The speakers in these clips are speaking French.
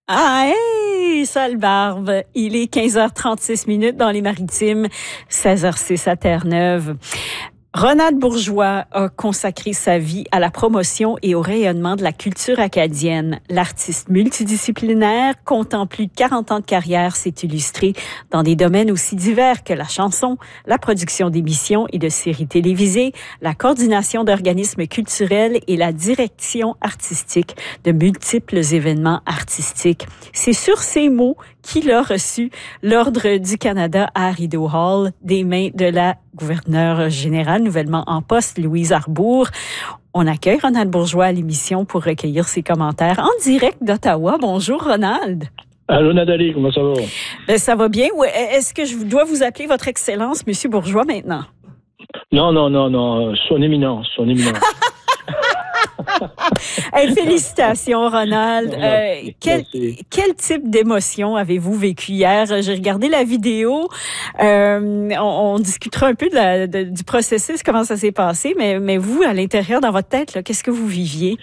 Ah, hey, sale barbe. Il est 15h36 dans les Maritimes, 16h06 à Terre-Neuve. Ronald Bourgeois a consacré sa vie à la promotion et au rayonnement de la culture acadienne. L'artiste multidisciplinaire, comptant plus de 40 ans de carrière, s'est illustré dans des domaines aussi divers que la chanson, la production d'émissions et de séries télévisées, la coordination d'organismes culturels et la direction artistique de multiples événements artistiques. C'est sur ces mots qu'il a reçu l'Ordre du Canada à Rideau Hall des mains de la gouverneure générale nouvellement en poste, Louise Arbour. On accueille Ronald Bourgeois à l'émission pour recueillir ses commentaires en direct d'Ottawa. Bonjour Ronald. Allô Nathalie, comment ça va? Ben, ça va bien. Est-ce que je dois vous appeler Votre Excellence, Monsieur Bourgeois, maintenant? Non. Son Éminence. Hey, félicitations, Ronald. Quel type d'émotion avez-vous vécu hier? J'ai regardé la vidéo. On discutera un peu du processus, comment ça s'est passé, mais vous, à l'intérieur, dans votre tête, là, qu'est-ce que vous viviez?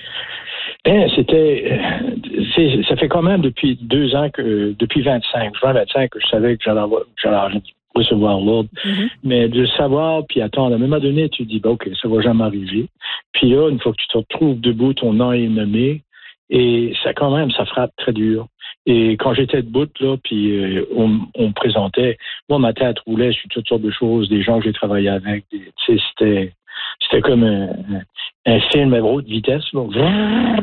Ça fait quand même depuis 2 ans depuis juin 25, que je savais que j'allais recevoir l'ordre. Mm-hmm. Mais de savoir, puis attendre, à un moment donné, tu te dis, OK, ça va jamais arriver. Puis là, une fois que tu te retrouves debout, ton nom est nommé, et ça frappe très dur. Et quand j'étais debout, là, puis on me présentait, moi, ma tête roulait sur toutes sortes de choses, des gens que j'ai travaillé avec, c'était comme un film à haute vitesse, là.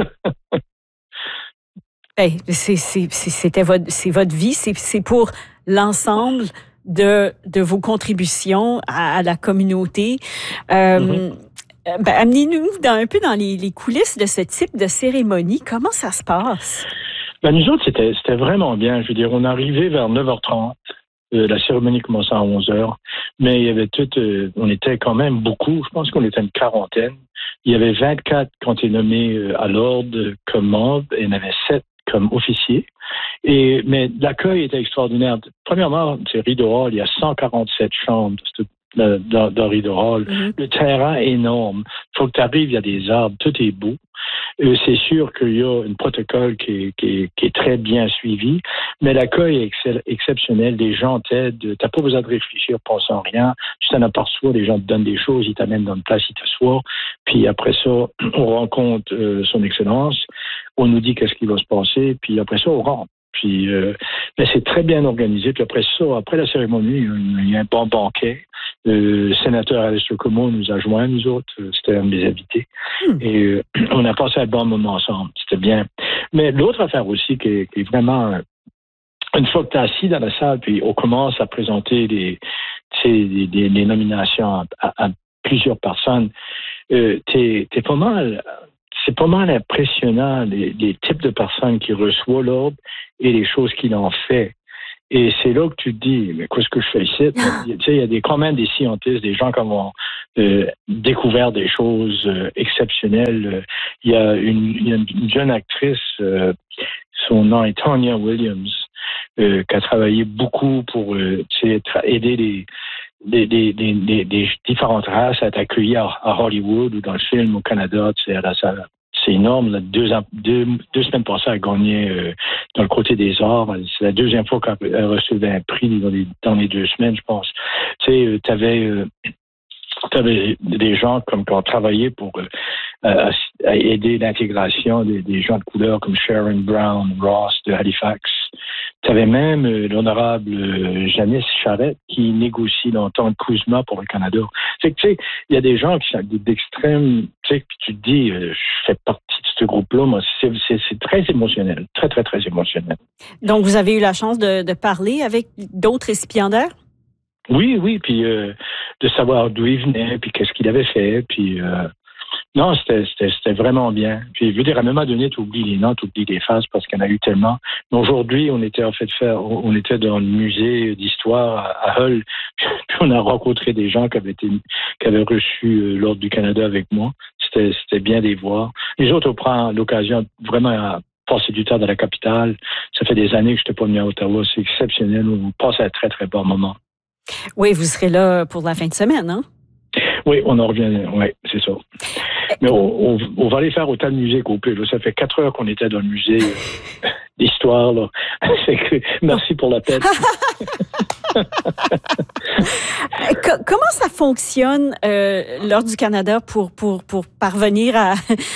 Hey, c'est votre vie, c'est pour l'ensemble de vos contributions à la communauté. Amenez-nous un peu dans les coulisses de ce type de cérémonie. Comment ça se passe? Nous autres, c'était vraiment bien. Je veux dire, on arrivait vers 9h30. La cérémonie commençait à 11h. Mais il y avait on était quand même beaucoup. Je pense qu'on était une quarantaine. Il y avait 24 qui ont été nommés à l'ordre comme membres et il y en avait 7 comme officiers. Mais l'accueil était extraordinaire. Premièrement, c'est Rideau Hall, il y a 147 chambres dans Rideau Hall. Mm-hmm. Le terrain est énorme. Il faut que tu arrives, il y a des arbres, tout est beau. C'est sûr qu'il y a un protocole qui est très bien suivi, mais l'accueil est exceptionnel. Les gens t'aident. Tu n'as pas besoin de réfléchir, pensant rien. Tu t'en aperçois, les gens te donnent des choses, ils t'amènent dans une place, ils t'assoient. Puis après ça, on rencontre son Excellence. On nous dit qu'est-ce qui va se passer. Puis après ça, on rentre. Puis, mais c'est très bien organisé. Puis après la cérémonie, il y a un bon banquet. Le sénateur Alistair Comeau nous a joints, nous autres. C'était un des invités. Et on a passé un bon moment ensemble. C'était bien. Mais l'autre affaire aussi qui est vraiment... Une fois que tu es assis dans la salle, puis on commence à présenter des nominations à plusieurs personnes, t'es pas mal... C'est pas mal impressionnant, les types de personnes qui reçoivent l'ordre et les choses qu'il en fait. Et c'est là que tu te dis, mais qu'est-ce que je fais ici? Il y a quand même des scientifiques, des gens qui ont découvert des choses exceptionnelles. Il y a une jeune actrice, son nom est Tonya Williams, qui a travaillé beaucoup pour aider des différentes races à être accueillies à Hollywood ou dans le film au Canada. C'est énorme. Là, 2 semaines passées, elle a gagné dans le côté des arts. C'est la deuxième fois qu'elle recevait un prix dans les 2 semaines, je pense. Tu avais des gens qui ont travaillé pour aider l'intégration des gens de couleur comme Sharon Brown Ross de Halifax. Tu avais même l'honorable Janice Charette qui négocie longtemps de CUSMA pour le Canada. Fait que, il y a des gens qui sont d'extrême, puis tu te dis, je fais partie de ce groupe-là. Moi, c'est très émotionnel, très, très, très émotionnel. Donc, vous avez eu la chance de parler avec d'autres récipiendaires? Oui, puis de savoir d'où il venait, puis qu'est-ce qu'il avait fait, puis... Non, c'était vraiment bien. Puis, je veux dire, à un moment donné, tu oublies les noms, tu oublies les faces parce qu'il y en a eu tellement. Mais aujourd'hui, on était dans le musée d'histoire à Hull. Puis on a rencontré des gens qui avaient reçu l'Ordre du Canada avec moi. C'était bien de les voir. Les autres, on prend l'occasion vraiment à passer du temps dans la capitale. Ça fait des années que je n'étais pas venu à Ottawa. C'est exceptionnel. On passe un très, très bon moment. Oui, vous serez là pour la fin de semaine, hein? Oui, on en revient. Oui, c'est ça. Mais on va aller faire autant de musique au plus. Là, ça fait 4 heures qu'on était dans le musée. Des soir, là. Merci pour la peine. Comment ça fonctionne lors du Canada pour parvenir à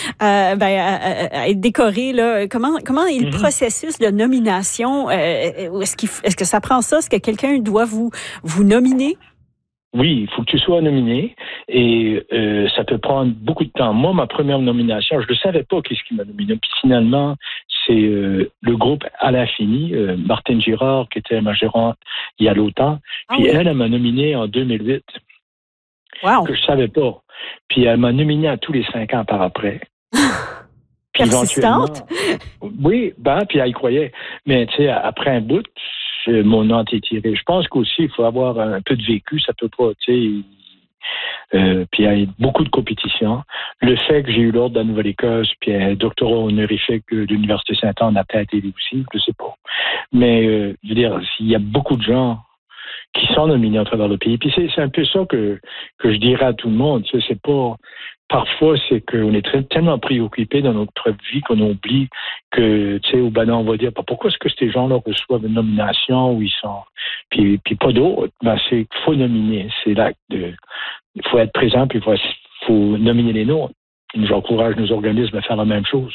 être décoré là? Comment est le processus de nomination? Est-ce que ça prend ça? Est-ce que quelqu'un doit vous nominer? Oui, il faut que tu sois nominé et ça peut prendre beaucoup de temps. Moi, ma première nomination, je ne savais pas qui m'a nominé. Puis finalement, c'est le groupe à l'infini, Martine Girard, qui était ma gérante il y a longtemps. Puis elle m'a nominé en 2008. Wow. Que je savais pas. Puis elle m'a nominé à tous les 5 ans par après. Puis persistante? Oui, puis elle y croyait. Mais tu sais, après un bout, mon nom est tiré. Je pense qu'aussi, il faut avoir un peu de vécu. Ça peut pas, tu sais. Puis il y a beaucoup de compétition. Le fait que j'ai eu l'ordre de la Nouvelle-Écosse, puis un doctorat honorifique de l'Université Saint-Anne a peut-être aidé aussi, je sais pas. Mais je veux dire, il y a beaucoup de gens qui sont nominés à travers le pays. Puis c'est un peu ça que je dirais à tout le monde. Tu sais, c'est pas... Parfois, c'est qu'on est tellement préoccupé dans notre vie qu'on oublie que, tu sais, au Banan, on va dire, pourquoi est-ce que ces gens-là reçoivent une nomination où ils sont... Puis pas d'autres. C'est qu'il faut nominer. C'est l'acte de... Il faut être présent, puis il faut nominer les nôtres. J'encourage nos organismes à faire la même chose.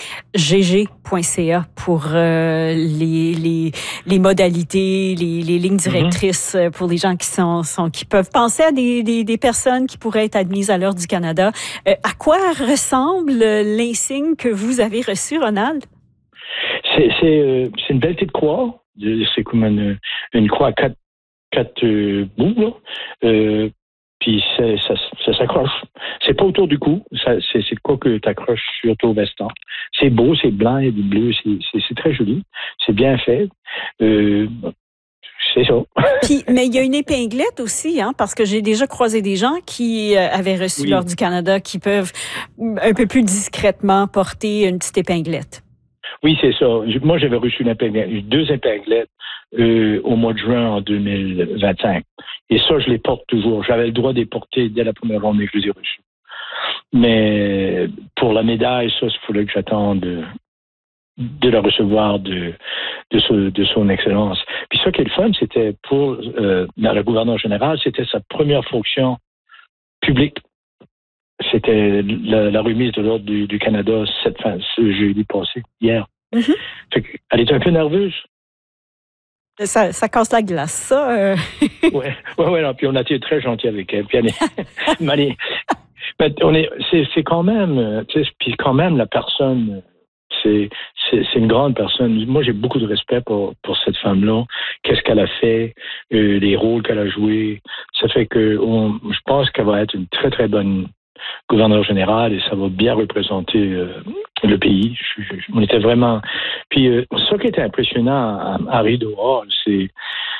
gg.ca pour les modalités, les lignes directrices pour les gens qui peuvent penser à des personnes qui pourraient être admises à l'Ordre du Canada. À quoi ressemble l'insigne que vous avez reçu, Ronald? C'est une belle petite croix. C'est comme une croix à quatre bouts, là. Puis ça s'accroche. C'est pas autour du cou. C'est de quoi que tu accroches sur ton veston. C'est beau, c'est blanc et du bleu. C'est très joli. C'est bien fait. C'est ça. Mais il y a une épinglette aussi, hein, parce que j'ai déjà croisé des gens qui avaient reçu l'Ordre du Canada qui peuvent un peu plus discrètement porter une petite épinglette. Oui, c'est ça. Moi, j'avais reçu 2 épinglettes au mois de juin en 2025. Et ça, je les porte toujours. J'avais le droit de les porter dès la première journée que je les ai reçus. Mais pour la médaille, ça, il fallait que j'attende de la recevoir de son excellence. Puis ça qui est le fun, c'était pour dans le gouverneur général, c'était sa première fonction publique. C'était la remise de l'Ordre du Canada ce jeudi passé, hier. Elle était un peu nerveuse. Ça casse la glace, ça. Ouais, non, puis on a été très gentils avec elle. Puis c'est quand même, tu sais, puis quand même la personne, c'est une grande personne. Moi, j'ai beaucoup de respect pour cette femme-là. Qu'est-ce qu'elle a fait, les rôles qu'elle a joués. Ça fait que je pense qu'elle va être une très, très bonne gouverneur général et ça va bien représenter le pays. On était vraiment... Puis ça qui était impressionnant à Rideau Hall, c'est...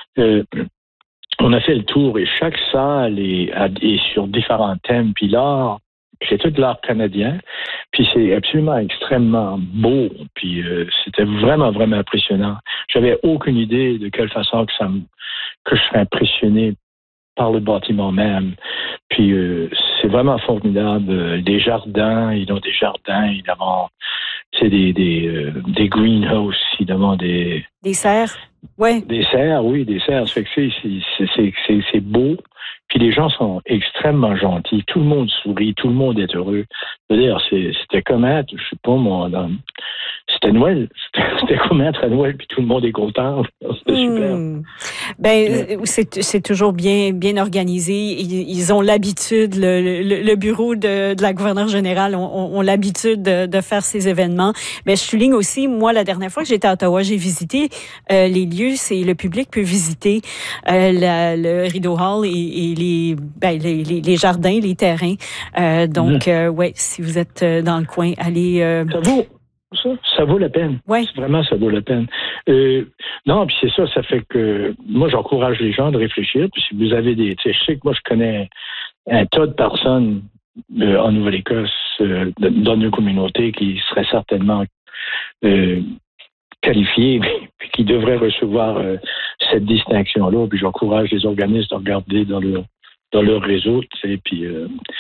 on a fait le tour et chaque salle est sur différents thèmes. Puis l'art, c'est tout l'art canadien. Puis c'est absolument extrêmement beau. Puis c'était vraiment, vraiment impressionnant. J'avais aucune idée de quelle façon que je serais impressionné par le bâtiment même. Puis c'est vraiment formidable. Des jardins, ils ont des jardins, évidemment. C'est des greenhouses, évidemment, des serres. Ouais. Des serres, oui, des serres. Ça fait que c'est beau. Puis les gens sont extrêmement gentils. Tout le monde sourit, tout le monde est heureux. C'est-à-dire, c'était comme être, je sais pas moi, c'était Noël. C'était comme être à Noël, puis tout le monde est content. C'était super. C'est toujours bien organisé. Ils ont l'habitude, le bureau de la gouverneure générale ont l'habitude de faire ces événements. Mais je souligne aussi, moi, la dernière fois que j'étais à Ottawa, j'ai visité les lieux, le public peut visiter le Rideau Hall et les jardins, les terrains. Ouais, si vous êtes dans le coin, allez... Ça vaut la peine. Ouais. Vraiment, ça vaut la peine. Non, puis c'est ça fait que moi, j'encourage les gens de réfléchir. Puis si vous avez je sais que moi, je connais un tas de personnes en Nouvelle-Écosse, dans nos communautés, qui seraient certainement qualifiées, puis qui devraient recevoir cette distinction-là. Puis j'encourage les organismes de regarder dans leur réseau, puis...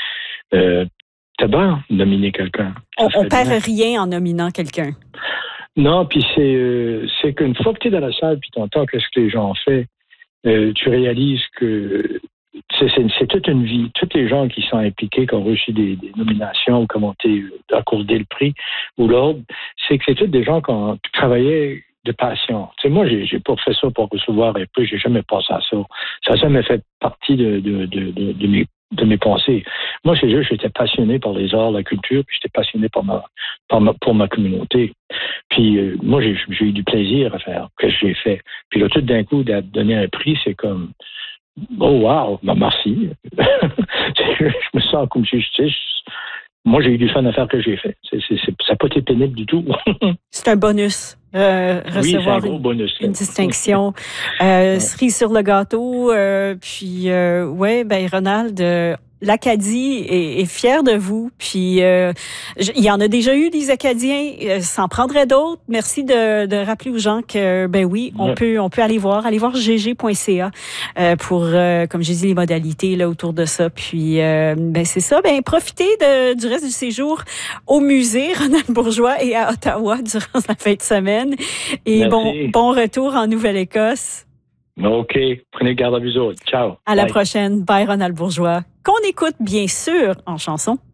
c'est bien nominer quelqu'un. On perd rien en nominant quelqu'un. Non, puis c'est qu'une fois que tu es dans la salle puis tu entends qu'est-ce que les gens ont fait, tu réalises que c'est toute une vie. Tous les gens qui sont impliqués, qui ont reçu des nominations ou qui ont été accordé le prix ou l'ordre, c'est que c'est tous des gens qui ont travaillé de passion. Tu sais, moi, j'ai pas fait ça pour recevoir un prix, j'ai jamais pensé à ça. Ça a jamais fait partie de mes pensées. Moi, c'est juste, j'étais passionné par les arts, la culture, puis j'étais passionné pour ma communauté. Puis moi, j'ai eu du plaisir à faire ce que j'ai fait. Puis là, tout d'un coup, de donner un prix, c'est comme oh wow, ben merci. Je me sens comme si moi j'ai eu du fun à faire ce que j'ai fait. Ça n'a pas été pénible du tout. C'est un bonus. Recevoir oui, bonus, une distinction. Cerise sur le gâteau. Puis ouais, ben Ronald, l'Acadie est fière de vous. Puis il y en a déjà eu des Acadiens. S'en prendrait d'autres. Merci de rappeler aux gens que ben oui, on peut aller voir gg.ca pour comme j'ai dit les modalités là autour de ça. Puis ben c'est ça. Ben profitez du reste du séjour au musée Ronald Bourgeois et à Ottawa durant la fin de semaine. Et bon retour en Nouvelle-Écosse. OK. Prenez garde à vous autres. Ciao. À la prochaine. Bye, Ronald Bourgeois. Qu'on écoute, bien sûr, en chanson.